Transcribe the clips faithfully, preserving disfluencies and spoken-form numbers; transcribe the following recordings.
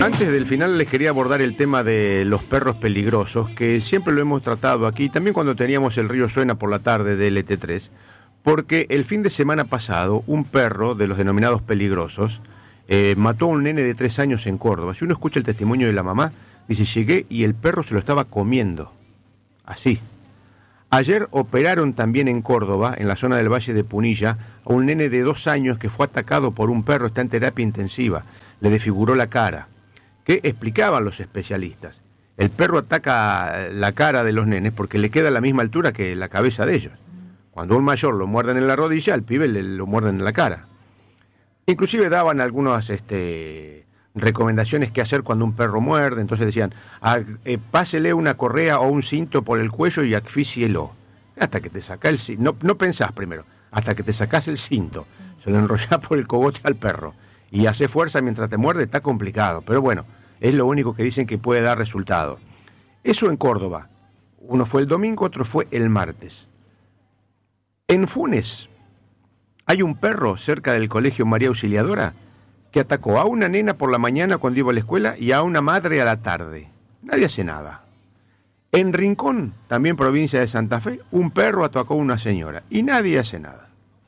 Antes del final les quería abordar el tema de los perros peligrosos, que siempre lo hemos tratado aquí, también cuando teníamos El río suena por la tarde de L T tres, porque el fin de semana pasado un perro de los denominados peligrosos eh, mató a un nene de tres años en Córdoba. Si uno escucha el testimonio de la mamá, dice, llegué y el perro se lo estaba comiendo, así. Ayer operaron también en Córdoba, en la zona del Valle de Punilla, a un nene de dos años que fue atacado por un perro, está en terapia intensiva, le desfiguró la cara. ¿Qué explicaban los especialistas? El perro ataca la cara de los nenes porque le queda a la misma altura que la cabeza de ellos. Cuando un mayor lo muerden en la rodilla, al pibe le, lo muerden en la cara. Inclusive daban algunas este, recomendaciones que hacer cuando un perro muerde. Entonces decían, ah, eh, pásele una correa o un cinto por el cuello y asfíxielo. Hasta que te saca el cinto. No, no pensás primero. Hasta que te sacás el cinto. Se lo enrollás por el cogote al perro. Y hace fuerza mientras te muerde, está complicado. Pero bueno, es lo único que dicen que puede dar resultado. Eso en Córdoba. Uno fue el domingo, otro fue el martes. En Funes hay un perro cerca del colegio María Auxiliadora que atacó a una nena por la mañana cuando iba a la escuela y a una madre a la tarde. Nadie hace nada. En Rincón, también provincia de Santa Fe, un perro atacó a una señora y nadie hace nada.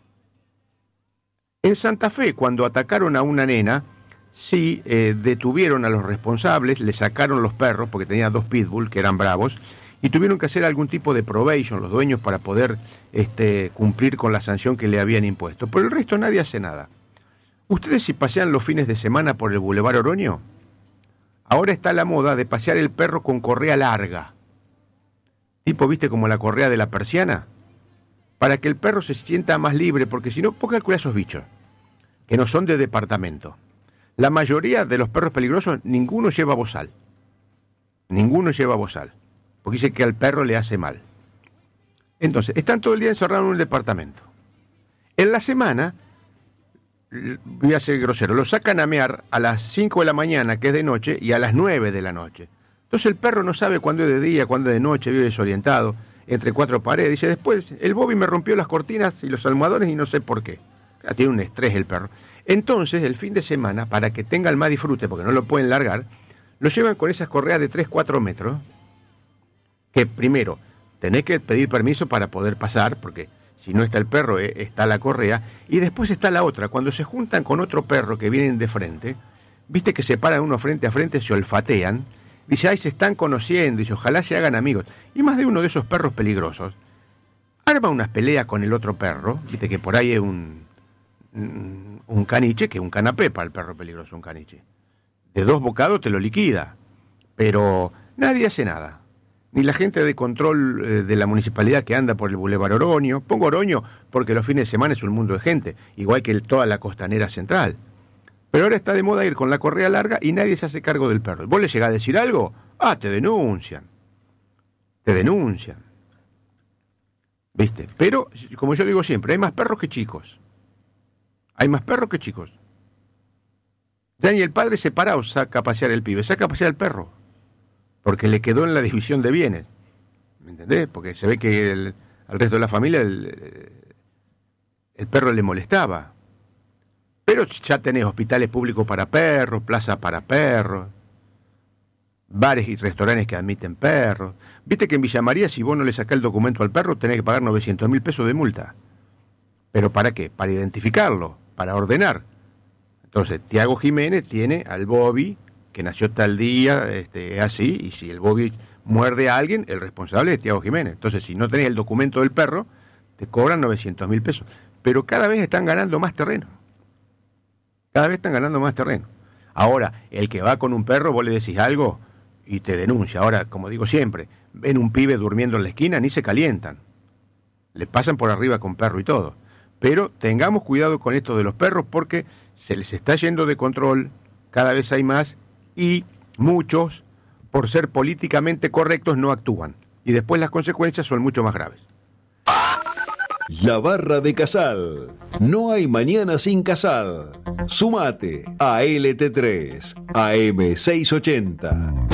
En Santa Fe, cuando atacaron a una nena, sí eh, detuvieron a los responsables, le sacaron los perros, porque tenía dos pitbull que eran bravos, y tuvieron que hacer algún tipo de probation los dueños para poder este, cumplir con la sanción que le habían impuesto. Por el resto nadie hace nada. ¿Ustedes si pasean los fines de semana por el Boulevard Oroño? Ahora está la moda de pasear el perro con correa larga. Tipo, ¿viste como la correa de la persiana? Para que el perro se sienta más libre, porque si no, ¿por qué calcular esos bichos? Que no son de departamento. La mayoría de los perros peligrosos, ninguno lleva bozal. Ninguno lleva bozal. Porque dice que al perro le hace mal. Entonces, están todo el día encerrados en un departamento. En la semana, voy a ser grosero, lo sacan a mear a las cinco de la mañana, que es de noche, y a las nueve de la noche. Entonces el perro no sabe cuándo es de día, cuándo es de noche, vive desorientado, entre cuatro paredes. Dice, después, el Bobby me rompió las cortinas y los almohadones y no sé por qué. Tiene un estrés el perro. Entonces, el fin de semana, para que tenga el más disfrute, porque no lo pueden largar, lo llevan con esas correas de tres, cuatro metros, que primero, tenés que pedir permiso para poder pasar, porque si no está el perro, eh, está la correa, y después está la otra. Cuando se juntan con otro perro que vienen de frente, viste que se paran uno frente a frente, se olfatean, dice, ay, se están conociendo, dice, ojalá se hagan amigos. Y más de uno de esos perros peligrosos arma unas peleas con el otro perro, viste que por ahí es un, un caniche, que es un canapé para el perro peligroso, un caniche. De dos bocados te lo liquida, pero nadie hace nada. Ni la gente de control eh, de la municipalidad que anda por el Boulevard Oroño. Pongo Oroño porque los fines de semana es un mundo de gente, igual que el, toda la costanera central. Pero ahora está de moda ir con la correa larga y nadie se hace cargo del perro. ¿Vos le llegás a decir algo? Ah, te denuncian. Te denuncian. ¿Viste? Pero, como yo digo siempre, hay más perros que chicos. Hay más perros que chicos. Ya ni el padre separado saca a pasear el pibe, saca a pasear el perro. Porque le quedó en la división de bienes. ¿Me entendés? Porque se ve que el, al resto de la familia el, el perro le molestaba. Pero ya tenés hospitales públicos para perros, plazas para perros, bares y restaurantes que admiten perros. Viste que en Villa María, si vos no le sacás el documento al perro, tenés que pagar novecientos mil pesos de multa. ¿Pero para qué? Para identificarlo, para ordenar. Entonces, Tiago Jiménez tiene al Bobby, que nació tal día, este, así, y si el Bobby muerde a alguien, el responsable es Tiago Jiménez. Entonces, si no tenés el documento del perro, te cobran novecientos mil pesos. Pero cada vez están ganando más terreno. Cada vez están ganando más terreno. Ahora, el que va con un perro, vos le decís algo y te denuncia. Ahora, como digo siempre, ven un pibe durmiendo en la esquina, ni se calientan. Le pasan por arriba con perro y todo. Pero tengamos cuidado con esto de los perros porque se les está yendo de control, cada vez hay más, y muchos, por ser políticamente correctos, no actúan. Y después las consecuencias son mucho más graves. La Barra de Casal. No hay mañana sin Casal. Sumate a L T tres, A M seiscientos ochenta.